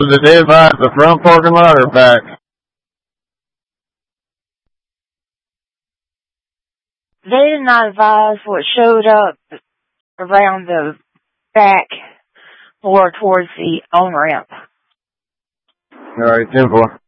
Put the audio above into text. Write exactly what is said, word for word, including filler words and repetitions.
Did they advise the front parking lot or back? They did not advise what showed up around the back, more towards the on-ramp. All right, ten four.